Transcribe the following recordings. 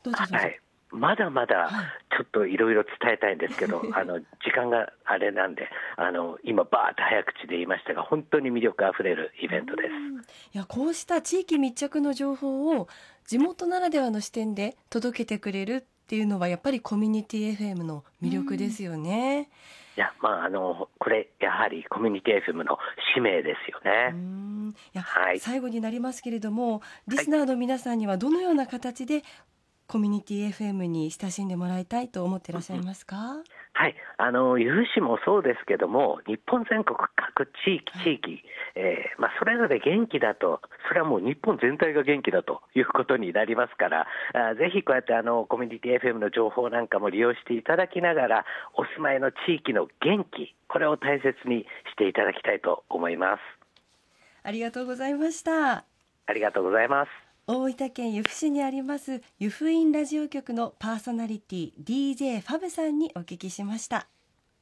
どうぞ。 はい、まだまだちょっといろいろ伝えたいんですけど、時間があれなんで、今バーッと早口で言いましたが、本当に魅力あふれるイベントです。 いや、こうした地域密着の情報を地元ならではの視点で届けてくれるっていうのはやっぱりコミュニティ FM の魅力ですよね。 いや、これやはりコミュニティ FM の使命ですよね。 いや、 はい、 最後になりますけれども、リスナーの皆さんにはどのような形でコミュニティ FM に親しんでもらいたいと思っていらっしゃいますか？ はい、有志もそうですけども、日本全国各地域、それぞれ元気だと、それはもう日本全体が元気だということになりますから、ぜひこうやってコミュニティ FM の情報なんかも利用していただきながら、お住まいの地域の元気、これを大切にしていただきたいと思います。 ありがとうございました。 ありがとうございます。 大分県由布市にあります由布院ラジオ局のパーソナリティ DJ ファブさんにお聞きしました。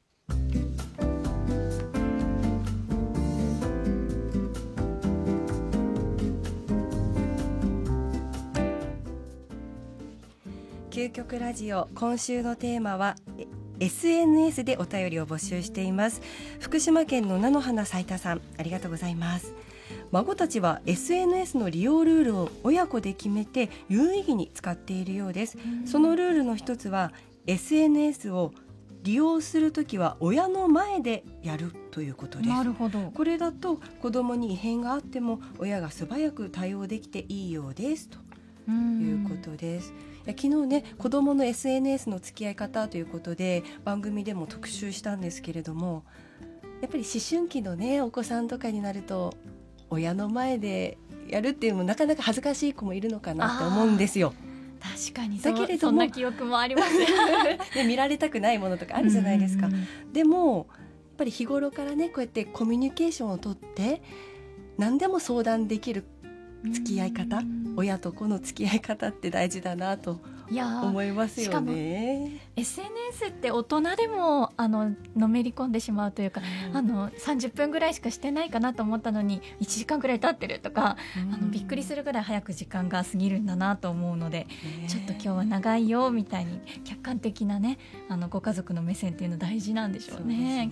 究極ラジオ、今週のテーマはSNS でお便りを募集しています。福島県の菜の花咲田さん、ありがとうございます。孫たちは SNS の利用ルールを親子で決めて有意義に使っているようです。そのルールの一つは SNS を利用するときは親の前でやるということです。 なるほど。 これだと子供に異変があっても親が素早く対応できていいようですということです。昨日ね、子どもの SNS の付き合い方ということで番組でも特集したんですけれども、やっぱり思春期のね、お子さんとかになると親の前でやるっていうのもなかなか恥ずかしい子もいるのかなと思うんですよ。 確かにだけれどもそんな記憶もありますね、見られたくないものとかあるじゃないですか。でもやっぱり日頃からね、こうやってコミュニケーションをとって何でも相談できる付き合い方、親と子の付き合い方って大事だなと思いますよね。 しかも SNS って大人でものめり込んでしまうというか、30分ぐらいしかしてないかなと思ったのに1時間ぐらい経ってるとか、びっくりするぐらい早く時間が過ぎるんだなと思うので、ちょっと今日は長いよみたいに客観的なね、ご家族の目線っていうの大事なんでしょうね。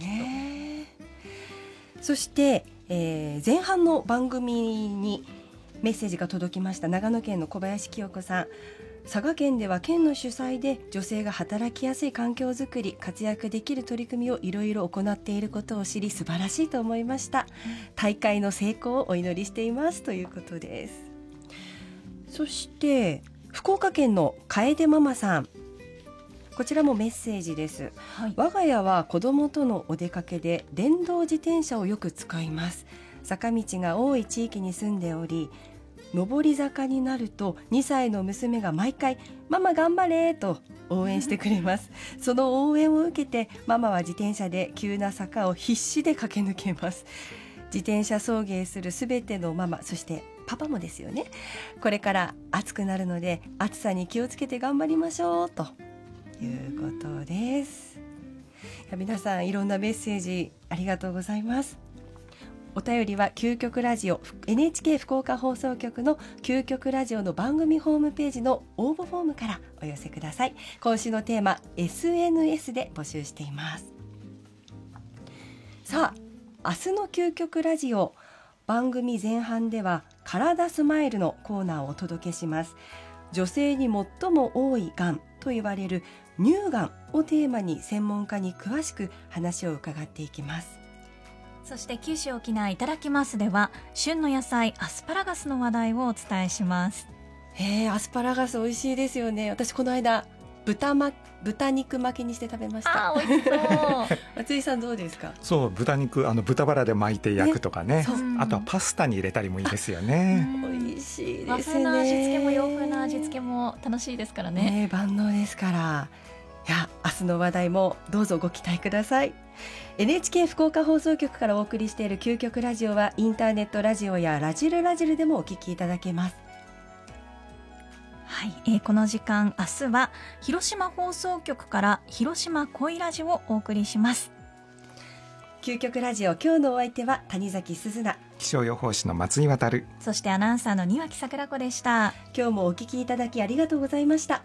そして、前半の番組にメッセージが届きました。長野県の小林清子さん、佐賀県では県の主催で女性が働きやすい環境づくり、活躍できる取り組みをいろいろ行っていることを知り素晴らしいと思いました。大会の成功をお祈りしていますということです。そして福岡県の楓ママさん、こちらもメッセージです、我が家は子供とのお出かけで電動自転車をよく使います。坂道が多い地域に住んでおり、上り坂になると2歳の娘が毎回ママ頑張れと応援してくれます。その応援を受けてママは自転車で急な坂を必死で駆け抜けます。自転車送迎するすべてのママ、そしてパパもですよね。これから暑くなるので暑さに気をつけて頑張りましょうということです。皆さんいろんなメッセージありがとうございます。お便りは究極ラジオ NHK 福岡放送局の究極ラジオの番組ホームページの応募フォームからお寄せください。今週のテーマ SNS で募集しています。さあ、明日の究極ラジオ、番組前半では体スマイルのコーナーをお届けします。女性に最も多いがんと言われる乳がんをテーマに専門家に詳しく話を伺っていきます。 そして九州沖縄いただきますでは、旬の野菜アスパラガスの話題をお伝えします。 アスパラガス美味しいですよね。私この間豚肉巻きにして食べました。 美味しそう松井さんどうですか？ そう、豚肉豚バラで巻いて焼くとかね、あとはパスタに入れたりもいいですよね。 美味しいですね。 和風な味付けも洋風な味付けも楽しいですからね。 万能ですから。いや、明日の話題もどうぞご期待ください。NHK 福岡放送局からお送りしている究極ラジオはインターネットラジオやラジルでもお聞きいただけます。 はい、この時間明日は広島放送局から広島恋ラジオをお送りします。 究極ラジオ、今日のお相手は谷崎すずな、 気象予報士の松井渉、 そしてアナウンサーの庭木桜子でした。 今日もお聞きいただきありがとうございました。